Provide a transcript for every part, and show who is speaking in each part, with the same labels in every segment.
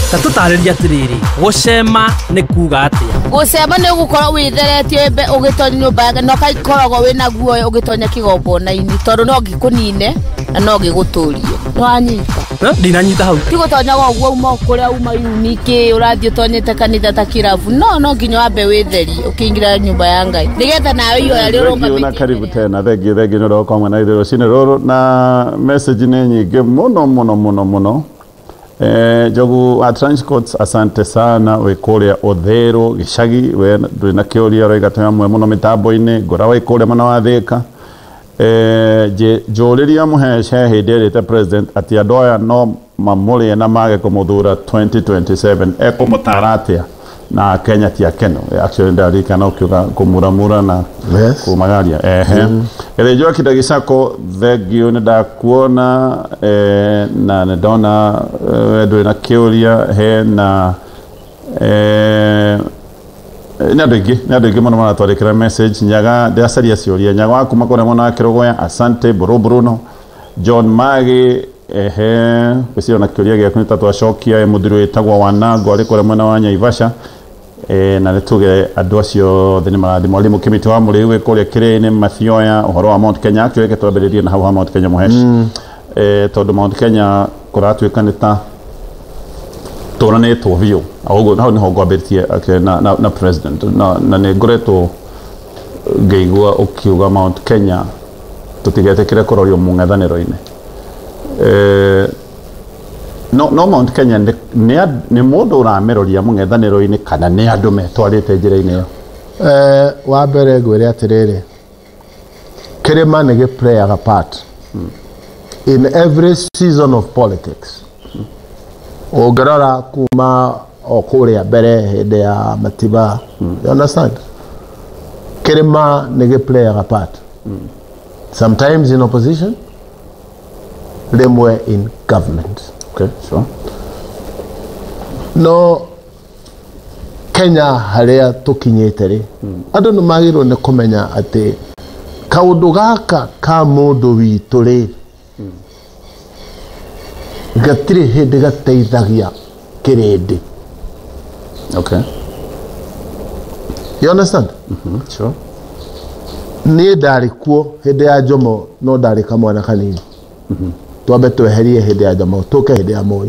Speaker 1: Tatutariria atiriri gucema ni kuga atia
Speaker 2: gucema ni gukora witheretie ugitonya nyumba no kaikorogo wina guoya ugitonya kigombona-ini tondu no gikunine na no giguturie no anyita
Speaker 1: ndinanyita hau
Speaker 2: tigotonya gwo uma kuria uma uniki urathio tonyete kanitha ta kirabu no nginya wambe witheri ukiingira nyumba ya Ngai nigetha nawe iyo yari urunga
Speaker 3: karibu tena thegi no kwa na ithiro cine roro na message ni nyingi muno jogu a Transcourts asante sana we kuria Othero gicagi we ndwina kiuria roigatwa mwe muno mitambo-ini ngora we kuria mana wa Thika joriria muhece hindirite president ati andoya no mamuri na mage kumuthura 2027 ekumutaratia na Kenya tia keno actually ndarika no kiuga kumuramura na kumagaria jo kidagicako thegio ni ndakuona na ndona wedo na kiuria he na nandegi muno maratwarikira message nyaga ndacaria ciuria nyaga wakuma kore mona kirogoya asante Bruno John Magi kusio na kiuria gya kunita twacokia muthiri witagwa Wanango ari kore mwana wa Naivasha na nituge andu acio thini marathi mwalimu Kimiti wa muri we kuria kirene Mathioya uhoro wa Mount Kenya tweke twambiririe na hau Mount Kenya muheshi tondu Mount Kenya kuratwikanita turanetwo bio ahubwo naho niho ngwambiritie na president na ne ngoretwo ngeigua ukiuga Mount Kenya tutigetekire kurorio mung'ethaniro-ini no Mount Kenya ni mundu urameroria mung'ethaniro-ini kana ni andu metwarite njira-ini yo
Speaker 4: wa mbere ngwire atiriri kirima ni gi play a part in every season of politics ogarara kuma okuria mbere hinde ya Matiba you understand kirima ni gi play a part sometimes in opposition rimwe in government.
Speaker 3: Okay, sure.
Speaker 4: No Kenya haria tukinyete ri andu ni magirwo ni kumenya ati kaundu gaka ka mundu witu ri gatiri hindi gateithagia kirindi.
Speaker 3: Okay.
Speaker 4: You understand?
Speaker 3: Sure.
Speaker 4: Ni ndari kuo hindi ya Jomo no ndari kamwana kanini twambe tweherie hindi ya Jomo tuke hindi ya Moi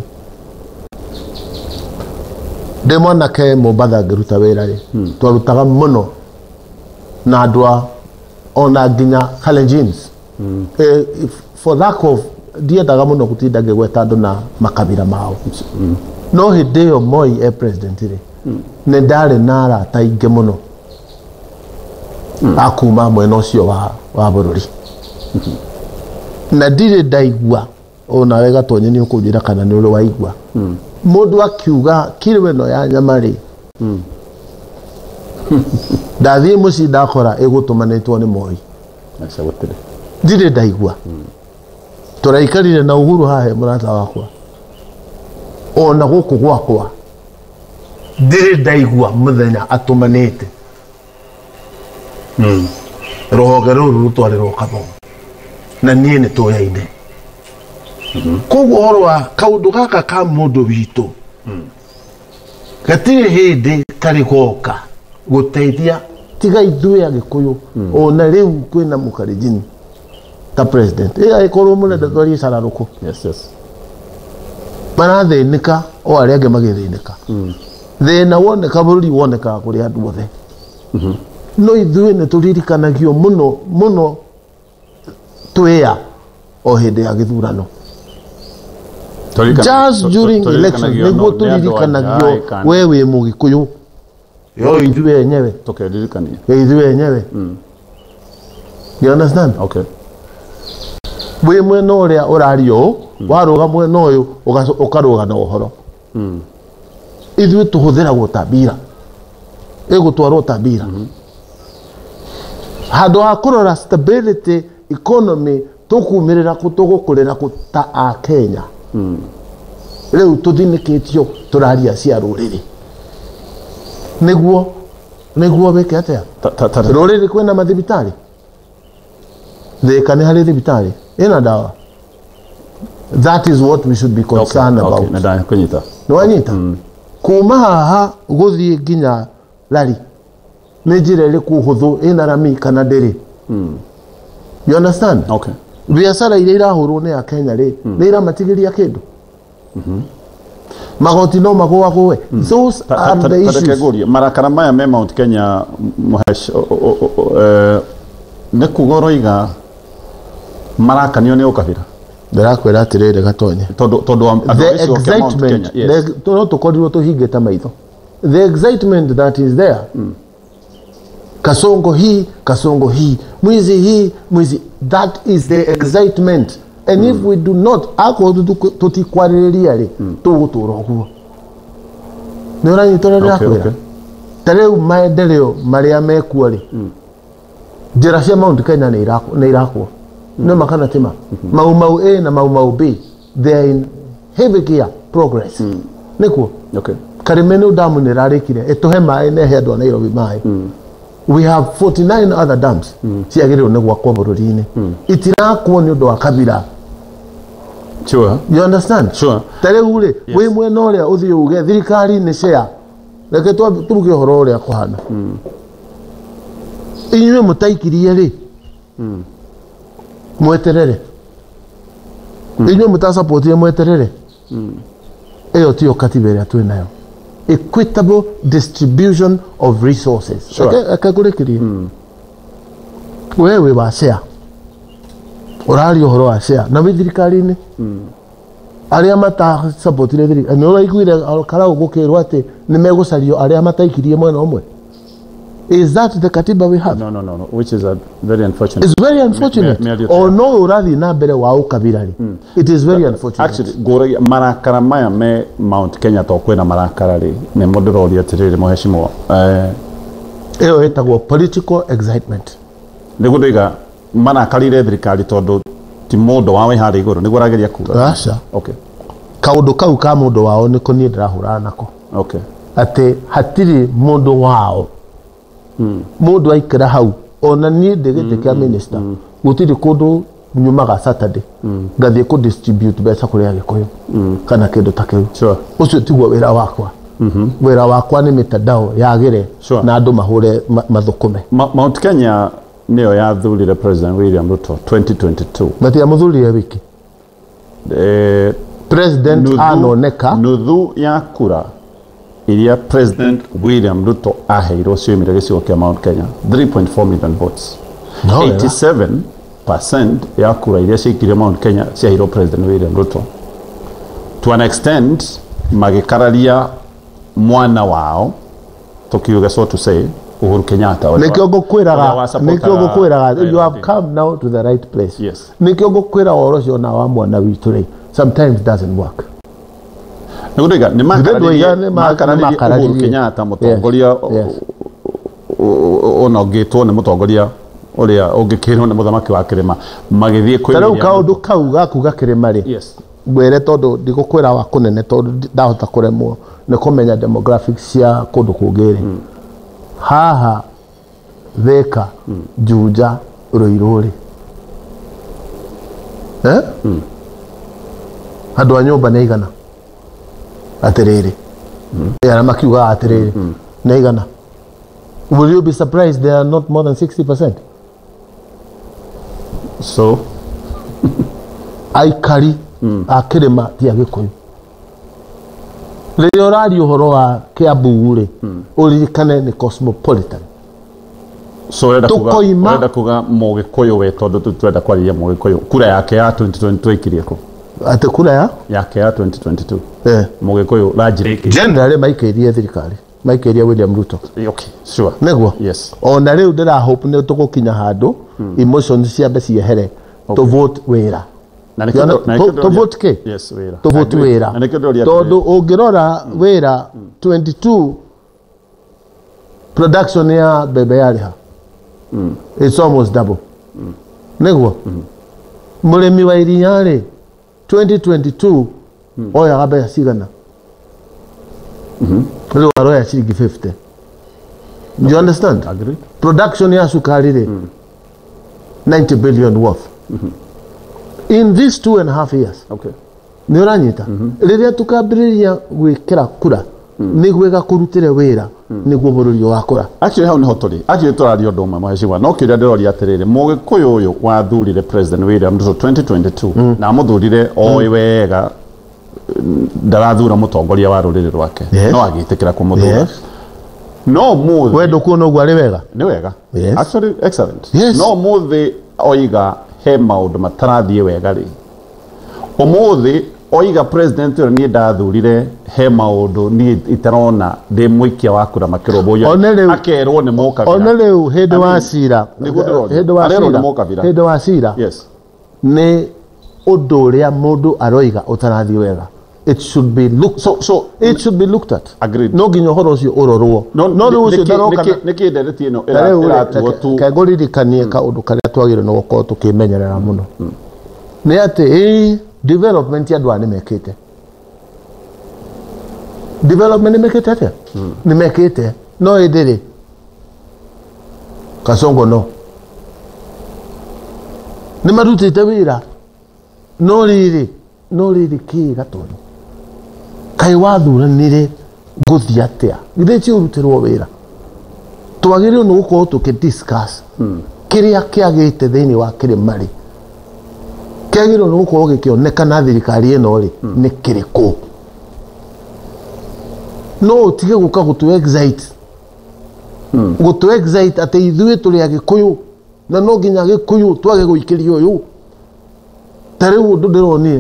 Speaker 4: de mwana ke Mombasa ngiruta wira ri twarutaga muno na andwa ona nginya Kalenjins for lack of ndiendaga muno gutinda ngigweta andu na makabira mao no hindi yo Moi president ri ne ndari na arata ingi muno akuma mwena ucio wa bururi na ndire ndaigua ona wega tonye ni ukunjira kana ni uri waigua mundu akiuga kirwe no ya nyamari ndathie muci ndakora igutumanitwo ni Moi ndire ndaigua turaikarire na Uhuru hahe murata wakwa ona guku gwakwa ndire ndaigua muthenya atumanite rohoge ruru rutwarirwo Kathongo na nie ni tuyaine koguo horo wa kaundu gaka ka mundu witu gatiri hindi kari goka guteithia tiga ithuĩ Agikuyu ona riu kwina Mukalenjin ta president aikorwo munenda twari cararuku marathinika o aria angi magithinika thina woneka bururi woneka kuri andu othe no ithuĩ ni turirikanagio muno twia o hindi ya githurano just during election niguo turirikanagio wewe Mugikuyu yo ithuĩ enyewe
Speaker 3: tukeririkania
Speaker 4: ithuĩ enyewe you understand?
Speaker 3: Okay.
Speaker 4: we mwena uria urario waruga mwena uyu ukaruga na uhoro ithuĩ tuhuthiragwo tabira igutwarwo tabira handu ha kurora stability economy tukumirira kutugukurira kuta a Kenya riu tuthinikitio turaria cia ruriri niguo weke atia ruriri kwina mathibitari Thika ni hari thibitari ina dawa That is what we should be concerned about.
Speaker 3: Nenda kunyita.
Speaker 4: Nwanyita. Kuma haha guthie nginya Rari. Nĩ njĩra ĩrĩkũ hũthũ ĩna rami kana ndĩrĩ. You understand?
Speaker 3: Okay.
Speaker 4: Biacara iria irahũrwo nĩ Akenya rĩ nĩ iramatigĩria kĩndũ. Magoti no magũagũe. Those are the issues.
Speaker 3: Marakara maya me Mount Kenya nĩ kugoroiga marakanio nĩ ũkabira.
Speaker 4: Ndĩrakwĩra atĩrĩrĩ Gatonye. The excitement no tũkorirwo tũhingĩte maitho. The excitement that is there. Kasongo hii, mwizi, that is the excitement. And if we do not, ako tutikwarĩrĩria rĩ, tũgũtũra ũguo. Nĩ ũranyitũra ndĩrakwĩra. Tarĩu maendeleo marĩa mekuo rĩ. Njĩra cia Mount Kenya nĩ irakwo. No makana tema. Mau A na mau B, they are in heavy gear progress. Nĩkuo.
Speaker 3: Okay.
Speaker 4: Karimenu damu nĩ rarĩkire. Ĩtũhe maĩ na ehe andũ a Nairobi maĩ. We have 49 other dams. Ciagĩrĩirwo nĩ gwakwo bũrũri-inĩ. Itirakwo nĩ ũndũ wa kabira.
Speaker 3: Sure.
Speaker 4: You understand?
Speaker 3: Sure.
Speaker 4: Tarĩu rĩ, wĩ mwena ũrĩa ũthiĩ uge thirikari nĩ share. Reke tũruge ũhoro ũrĩa kũhana. Inyuĩ mũtaikirie rĩ. Mweterere. Inyuĩ mũtasupport mweterere. Ĩyo tiyo katiba ĩrĩa twĩ nayo. Equitable distribution of resources.
Speaker 3: Sure.
Speaker 4: Akakurekirie. Wewe wa share. Urari ũhoro wa share. Na thirikari-inĩ. Arĩa mata support thirikari. Nĩ ũraiguire kara ũgũkĩrwo atĩ nĩ megũcario arĩa mataikirie mwena ũmwe. Is that the katiba we have?
Speaker 3: No. Which is very unfortunate.
Speaker 4: It's very unfortunate. Or no urathi na mbere wa ukabirari. It is very unfortunate.
Speaker 3: Actually, gore marakara maya me Mount Kenya to kwena marakara ri ne modorori atiriri muheshimiwa.
Speaker 4: Eyo etagwo political excitement.
Speaker 3: Nigudiga marakarire thirikari tondu ti mundu wawe hari iguru nigurageria kuga.
Speaker 4: Asha.
Speaker 3: Okay.
Speaker 4: Kaundu kau ka mundu wao niko nie ndirahura nako.
Speaker 3: Okay.
Speaker 4: Ati hatiri mundu wao. Mundu aikira hau ona nie ndegete kia minister gutiri kundu nyumaga Saturday ngathie ku distribute beca kuri Agikuyu kana kindu ta kiu.
Speaker 3: Sure.
Speaker 4: Ucio tiguo wira wakwa. Wira wakwa ni mitandao yagire na andu mahure mathukume.
Speaker 3: Mount Kenya niyo yathurire President William Ruto 2022.
Speaker 4: Matia muthurire wiki. President anoneka
Speaker 3: nuthu ya kura iria President William Ruto aheirwo ciumire gĩcigo kĩa Mount Kenya 3.4 million votes. 87% ya kura iria ciikire Mount Kenya ciaheirwo President William Ruto. To an extent magikararia mwana wao tukiuga so to say Uhuru Kenyatta.
Speaker 4: Nikio gukwiraga you have come now to the right place.
Speaker 3: Yes.
Speaker 4: Nikio gukwira oro cio na wa mwana witu ri sometimes doesn't work.
Speaker 3: Nigudiga ni makararia Uhuru Kenyatta mutongoria ona ngitwo ni mutongoria uria ungikirwo ni muthamaki wa kirima magithie kwira
Speaker 4: tarau kaundu kau gakuga kirima ri.
Speaker 3: Yes.
Speaker 4: Gwere tondu ndigukwira wa kunene tondu ndahota kuremwo ni kumenya demographics cia kundu kungiri. Haha Thika Juja Ruiruri andu a nyumba nĩ igana atiriri ya makiuga atiriri nĩ igana. Will you be surprised they are not more than 60%?
Speaker 3: So
Speaker 4: aikari akirima ti Agikuyu. Rĩrĩa ũraria ũhoro wa Kiambu rĩ ũririkane nĩ cosmopolitan.
Speaker 3: So urenda kuga Mũgĩkũyũ we tondu twenda kwariria Mũgĩkũyũ kura yake ya 2022 ikirie ko
Speaker 4: ate kura
Speaker 3: yake ya 2022 Mũgĩkũyũ rajiriki
Speaker 4: generally maikĩrie thirikari maikĩrie William Ruto.
Speaker 3: Okay, sure.
Speaker 4: Neguo.
Speaker 3: Yes.
Speaker 4: Ona rĩu ndĩra hope nĩ tũgũkinya handũ emotions ciambe ciehere to vote wĩra. To vote ke?
Speaker 3: Yes, wĩra.
Speaker 4: To vote wĩra. Tondu ũngĩrora wĩra 22 production ya bebe yariha. It's almost double. Neguo. Mũrĩmi wa iria rĩ 2022 oyaga mbeca cigana. Rĩu aroya ciringi 50. Do you understand?
Speaker 3: Agree.
Speaker 4: Production ya sukari rĩ 90 billion worth. in these 2.5 years
Speaker 3: Okay.
Speaker 4: nä å ranyita rä rä a tå kambä ria gwä kä ra kura nä gwä kå rutä re wä ra nä guo bå rå ri å gakå ra.
Speaker 3: Actually hau niho turi. Actually turaria undu umwe mheshimiwa. No kiuria ndiroria atiriri mugikuyu uyu wathurire President William Ruto 2022 na muthurire oi wega ndarathura mutongoria wa ruriri rwake. No agitikira kumuthura. No muthi
Speaker 4: we ndukuona uguo ari wega
Speaker 3: ni wega.
Speaker 4: Yes.
Speaker 3: Actually excellent.
Speaker 4: Yes.
Speaker 3: No muthi oiga he maundu matarathie wega ri. Umuthi oiga president uyu ni ndathurire he maundu ni itarona ndi mwikia wa kura makirombo akerwo ni mukabira.
Speaker 4: Ona riu hindi wa cira hindi wa cira
Speaker 3: yes
Speaker 4: ni undu uria mundu aroiga utarathie wega. It should be looked it should be looked at.
Speaker 3: Agreed.
Speaker 4: No nginya horo ucio urorwo no riu ucio ndaroka
Speaker 3: niki ndereti ino iratuo tu
Speaker 4: kagoririkanie ka undu karia twagire no gukorwo tukimenyerera muno ni ati development ya ndwa ni mekite development ni mekite atia ni mekite no idiri Kasongo no ni marutite wira no riri ki gatoni kai wathuranire guthia atia githe ci urutirwo wira twagire no gukorwo tukidiscuss kiria kiagite thiini wa kirimari kiagire no gukorwo gikionekana thirikari ino ri ni kiriku no utige guka gutu excite ate ithuĩ tũrĩ Agĩkũyũ na no nginya Gĩkũyũ twage gũikĩria ũyũ ta rĩu ũndũ ndĩronire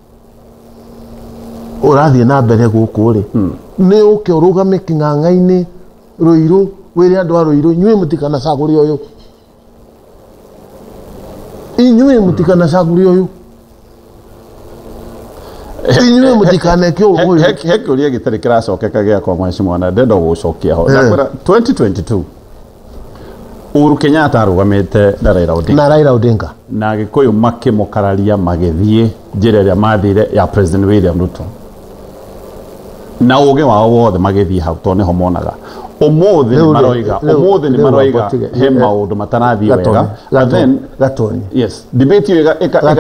Speaker 4: ũrathiĩ na mbere gũkũ rĩ nĩ ũke ũrũgame kĩng'ang'a-inĩ Rũirũ wĩre andũ a Rũirũ inyuĩ mũtikanacagũre ũyũ inyuĩ mũtikanacagũre ũyũ inyuĩ mũtikaneke ũyũ
Speaker 3: he kĩũria gĩtarĩ kĩracokeka gĩakwa mheshimiwa na ndenda gũcokia ho ndakwĩra 2022 Uhuru Kenyatta arũgamĩte na Raila Odinga na Gĩkũyũ makĩmũkararia magĩthiĩ njĩra ĩrĩa mathire ya President William Ruto na ũgĩ wao wothe magĩthiĩ hau tondũ nĩho monaga ũmũthĩ nĩ maroiga he maũndũ matarathiĩ wega and then
Speaker 4: Gatoni
Speaker 3: yes debate ĩyo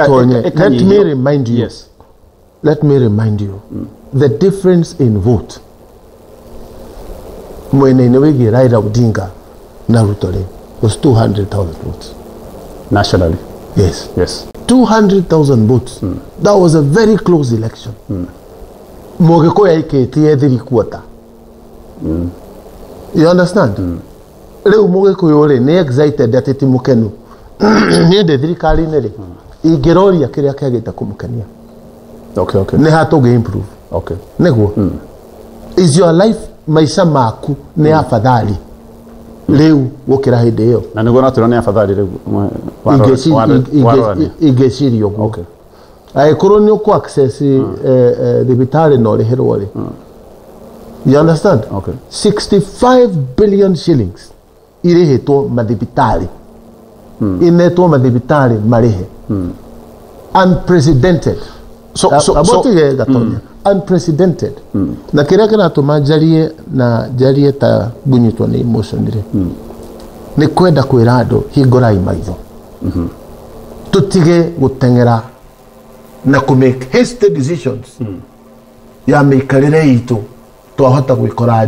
Speaker 4: let me remind you the difference in vote mwena-inĩ wĩgiĩ Raila Odinga na Ruto was 200,000 votes
Speaker 3: nationally.
Speaker 4: Yes. 200,000 votes. That was a very close election. Mũgĩkũyũ aikĩtie thiri quarter. You understand? Rĩu Mũgĩkũyũ rĩ nĩ excited atĩ ti mũkenu. Niĩ ndĩ thirikari-inĩ rĩ ingĩroria kĩrĩa kĩagĩte kũmũkenia.
Speaker 3: Okay.
Speaker 4: Nĩ ha tũngĩ improve.
Speaker 3: Okay.
Speaker 4: Nĩguo. Is your life maica maku nĩ afadhali rĩu gũkĩra hĩndĩ ĩyo
Speaker 3: na nĩguo natwĩra nĩ afadhali rĩu
Speaker 4: ingĩciria ũguo.
Speaker 3: Okay.
Speaker 4: Angĩkorwo nĩ ũkũ access thibitarĩ na ũrĩhĩrwo rĩ you understand?
Speaker 3: Okay.
Speaker 4: 65 billion shillings irĩhĩtwo mathibitarĩ inetwo mathibitarĩ marĩhe unprecedented unprecedented na kĩrĩa kĩratũma njarie ta ngunyitwo nĩ emotion rĩ nĩ kwenda kwĩra andũ hingorai maitho tũtige gũteng'era na ku make hasty decisions ya mĩikarĩre itũ twahota gwĩkora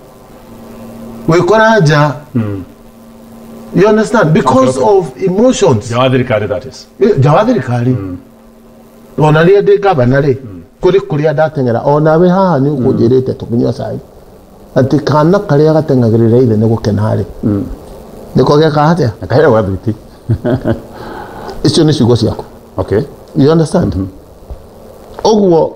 Speaker 4: nja you understand because of emotions
Speaker 3: Jawathirikari that is
Speaker 4: Jawathirikari ona rĩrĩa ndĩ gavana rĩ kũrĩa ndateng'era onawe haha nĩ ũkũnjĩrĩte tũkĩnyua cai atĩ kana karĩa gateng'agĩrĩra ithe nĩ gũkena rĩ nĩko geka atĩa
Speaker 3: akaheo gathwiti
Speaker 4: icio nĩ ciugo ciaku.
Speaker 3: Okay.
Speaker 4: You understand? Ũguo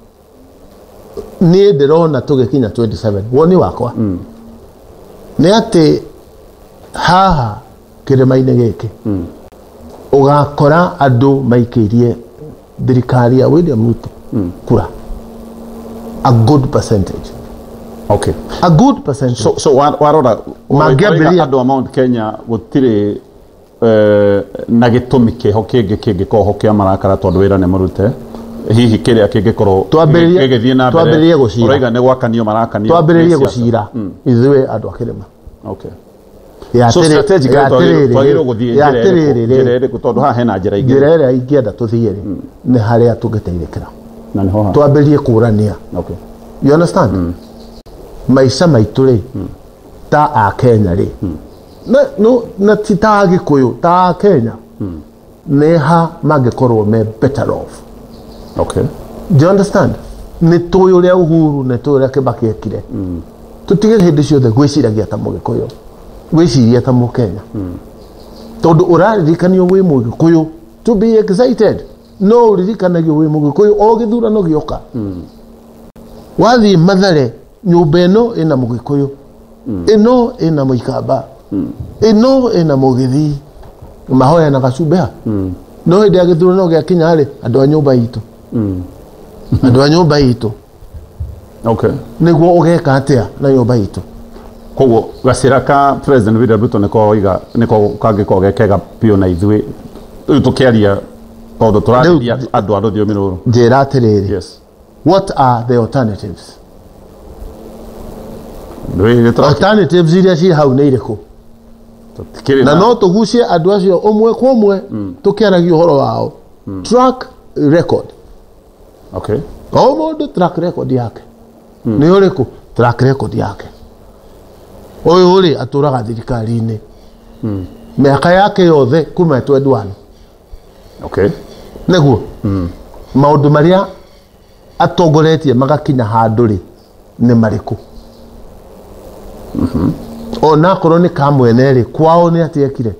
Speaker 4: niĩ ndĩrona tũgĩkinya 27 woni wakwa nĩ atĩ haha kĩrĩma-inĩ gĩkĩ ũgakora andũ maikĩirie thirikari ya William Ruto kura a good percentage.
Speaker 3: Okay.
Speaker 4: A good percentage.
Speaker 3: So warora andũ a Mount Kenya gũtirĩ na gĩtũmi kĩho kĩngĩkorwo kĩa marakara tondũ wĩra nĩ marute hihi kĩrĩa kĩngĩkorwo gĩgĩthiĩ na mbere ũraiga nĩ gwakanio marakanio
Speaker 4: twambĩrĩrie gũcira ithuĩ andũ a kĩrĩma.
Speaker 3: Okay. so strategic twagirwo guthie njira iri kutondu ha hena njira ingĩ
Speaker 4: njira ĩrĩa ingĩenda tũthiĩ nĩ harĩa tũngĩteithĩkĩra
Speaker 3: na nĩ ho
Speaker 4: twambĩrĩrie kũrania.
Speaker 3: okay
Speaker 4: you understand maica maitũ rĩ ta a Kenya rĩ na ti ta Gĩkũyũ ta a Kenya nĩ ha mangĩkorwo me better off.
Speaker 3: okay
Speaker 4: do you understand nĩ tũĩ ũrĩa Uhuru nĩ tũĩ ũrĩa Kibaki ekire tũtige hĩndĩ ciothe gwĩciragia ta Mũgĩkũyũ gwĩciria ta Mũkenya tondũ ũraririkanio wĩ Mũgĩkũyũ to be excited no ũririkanagio wĩ Mũgĩkũyũ o gĩthurano gĩoka wathiĩ Mathare nyũmba ĩno ĩna Mũgĩkũyũ ĩno ĩna Mũikamba ĩno ĩna Mũgĩthii mahoya na Gacumbĩ no hĩndĩ ya gĩthurano gĩakinya rĩ andũ a nyũmba itũ andũ a nyũmba itũ
Speaker 3: okay
Speaker 4: nĩguo ũgeka atĩa na nyũmba itũ.
Speaker 3: koguo gacĩra ka President William Ruto nĩko kangĩkorwo gekega biũ na ithuĩ rĩu tũkĩaria tondũ tũrarĩria andũ a rũthiomi rũrũ.
Speaker 4: Njĩra atĩrĩrĩ
Speaker 3: yes
Speaker 4: what are the alternatives alternatives iria ci hau nĩ irĩkũ na no tũgucie andũ acio ũmwe kwa ũmwe tũkĩaragia ũhoro wao track record.
Speaker 3: okay
Speaker 4: o mũndũ track record yake nĩ ũrĩkũ track record yake ũyũ rĩ atũraga thirikari-inĩ mĩaka yake yothe kuma 21
Speaker 3: okay
Speaker 4: nĩguo maũndũ marĩa atongoretie magakinya handũ rĩ nĩ marĩkũ ona korwo nĩ ka mwene rĩ kwao nĩ atiekire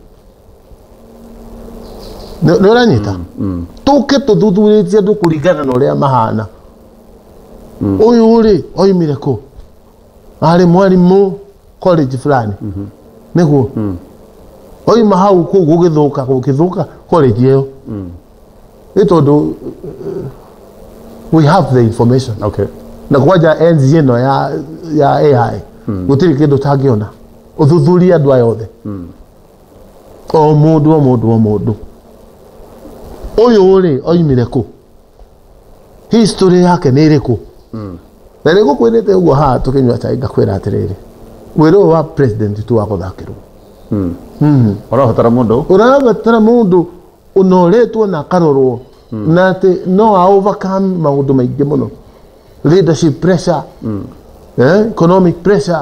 Speaker 4: nĩ ũranyita tũke tũthuthurĩtie andũ kũringana na ũrĩa mahana ũyũ rĩ oimire kũ arĩ mwarimũ college fulani nĩguo oima hau kũu gũgĩthũka college ĩyo nĩ tondũ we have the information
Speaker 3: okay
Speaker 4: na kwanja enzi ĩno ya AI gũtirĩ kĩndũ tangĩona ũthuthuria andũ aya othe o mũndũ ũyũ rĩ oimire kũ history yake nĩ ĩrĩkũ na nĩ gũkwĩrĩte ũguo haha tũkĩnyua cai ngakwĩra atĩrĩrĩ wĩra ũyũ wa president tu wa gũthakĩrwo ũrabatara mũndũ ũnoretwo na akarorwo na atĩ no a overcome maũndũ maingĩ mũno leadership pressure economic pressure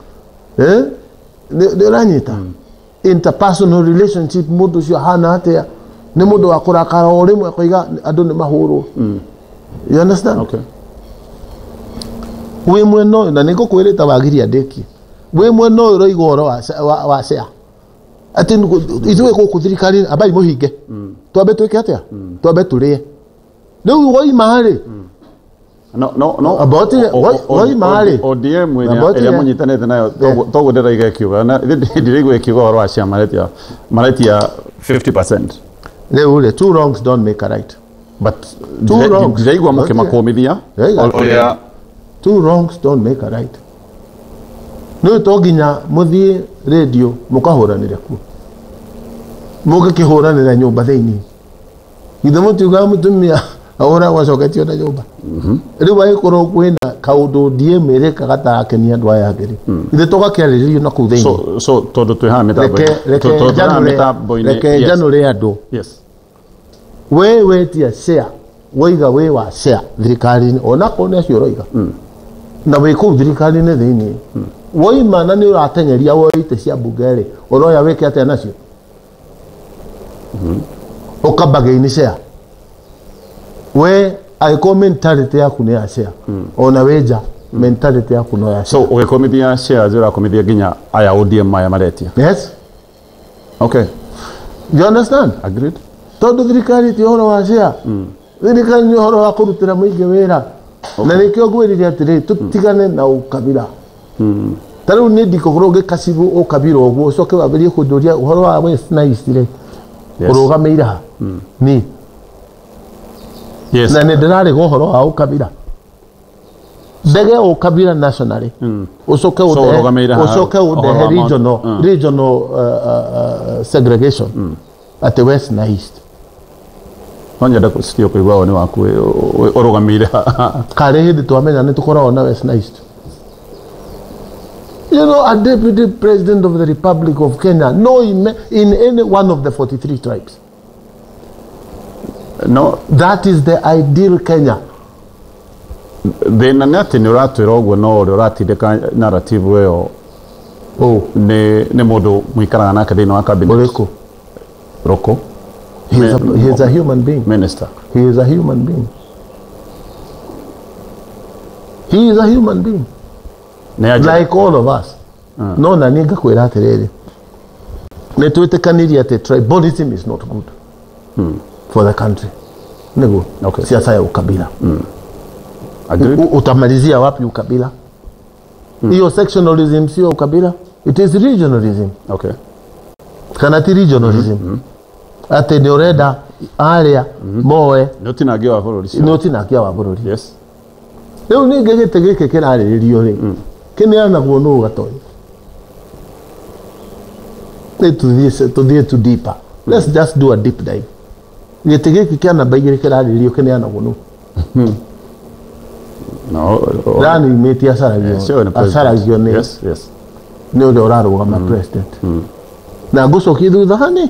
Speaker 4: nĩ ũranyita interpersonal relationship mũndũ ũcio hana atĩa nĩ mũndũ wa kũrakara o rĩmwe koiga andũ nĩ mahũrwo you understand
Speaker 3: okay
Speaker 4: wĩ mwena ũyũ na nĩ ngũkwĩrĩte wagiria ndĩkie wĩ mwena ũyũ ũroiga ũhoro wa share atĩ ithuĩ gũkũ thirikari abai mũhinge twambe twĩke atĩa twambe tũrĩe rĩu woima rĩ woima rĩ
Speaker 3: ODM ĩrĩa mũnyitanĩte nayo toguo ndĩraiga ĩkiuga na ndĩraigua ĩkiuga ũhoro wa share maretia 50%.
Speaker 4: rĩu rĩ two wrongs don't make a right
Speaker 3: but ndĩraigua mũkĩmakũmithia ũrĩa
Speaker 4: two wrongs don't make a right nĩ to nginya mũthiĩ radio mũkahũranĩre kuo mũgĩkĩhũranĩra nyũmba thĩinĩ ithe mũtiugaga mũtumia ahũra gwacoketio na nyũmba rĩu agĩkorwo kwĩna kaũndũ ndiĩmĩrĩka gatarakenia andũ aya angĩ ithe tũgakĩarĩrĩrio na kũu thĩinĩ
Speaker 3: so tondũ twĩ haha mĩtambo-inĩ
Speaker 4: reke njanũre andũ we wetia share woiga wĩ wa share thirikari-inĩ onakorwo nĩ acio ũroiga na wĩ kũu thirikari-inĩ thĩinĩ woima na nĩ ũratenyeria woite cia mbunge rĩ ũroya wĩke atĩa nacio ũkambagĩ-inĩ share we agĩkorwo mentality yaku nĩ ya share ona wĩnja mentality yaku no ya share
Speaker 3: so ũgĩkomithia shares ũrakomithia nginya aya ODM aya maretia
Speaker 4: yes
Speaker 3: okay
Speaker 4: you understand
Speaker 3: agreed
Speaker 4: tondũ thirikari ti ũhoro wa share thirikari nĩ ũhoro wa kũrutĩra mũingĩ wĩra na nĩkĩo ngwĩrire atĩrĩ tũtigane na ũkabira tarĩu nĩ ndikũkorwo ngĩkacibũ ũkabira ũguo ũcoke wambĩrĩrie kũnjũria ũhoro wa West Nile rĩ ũrũgamĩire ha ni na nĩ ndĩrarĩga ũhoro wa ũkabira ndege ũkabira nationally ũcoke ũndehe regional segregation at the West na East
Speaker 3: nyenda kũsikio kũigua woni waku ũrũgamĩire
Speaker 4: karĩ hĩndĩ twamenya nĩ tũkoragwo na West na East You know, a deputy president of the Republic of Kenya, no, in any one of the 43 tribes.
Speaker 3: No,
Speaker 4: That is the ideal Kenya.
Speaker 3: thina nä atä nä å ratwä ra å guo no å rä å ratindä narrative ä yo nä må ndå må ikaraga nake thä inä wa cabinet.
Speaker 4: Oreko.
Speaker 3: Roko
Speaker 4: He is a human being.
Speaker 3: minister.
Speaker 4: He is a human being. He is a human being. Like all of us. No, na ninga kwira atiriri. Ne twitikaniri ati tribalism is not good for the country. Nego.
Speaker 3: Okay.
Speaker 4: Siasa ya ukabila.
Speaker 3: Agreed.
Speaker 4: Utamalizia wapi ukabila? Hiyo sectionalism sio ukabila. It is regionalism.
Speaker 3: Okay.
Speaker 4: Kana ti regionalism. Ate ni urenda aria moe
Speaker 3: Nä å tinangä wa bå rå ri
Speaker 4: no tinakia wa bururi.
Speaker 3: Yes.
Speaker 4: Riu ni ngegete gike kirariririo ri. Kineanagwo no gatonya. Tuthie to deeper. Let's just do a deep dive. Gite giki kiana baigire kirariririo kineanagwo no.
Speaker 3: No.
Speaker 4: Rani imeti asaragio ni.
Speaker 3: Yes, yes.
Speaker 4: Ni ule urarugama president. Na gucoki thutha hani.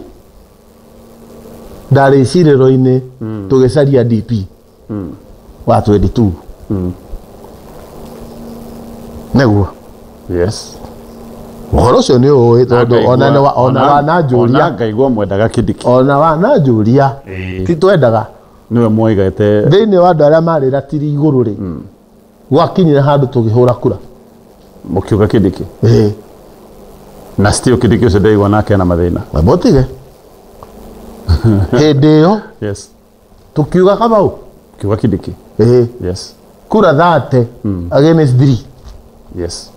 Speaker 4: Ndari ciriro-ini tugicaria DP wa 22 neguo.
Speaker 3: Yes.
Speaker 4: Uhoro ucio ni uwi tondu ona wananjuria
Speaker 3: ngaigua mwendaga Kindiki
Speaker 4: ona wananjuria ti twendaga
Speaker 3: niwe mwoigete
Speaker 4: thiini wa andu aria mariratiri iguru ri gwakinyire handu tugihura kura
Speaker 3: mukiuga Kindiki na still Kindiki ucio ndaigua nake na mathina
Speaker 4: mabotige hindi iyo
Speaker 3: yes
Speaker 4: tukiuga Kamau
Speaker 3: kiuga Kindiki yes
Speaker 4: kura 30 against 3
Speaker 3: yes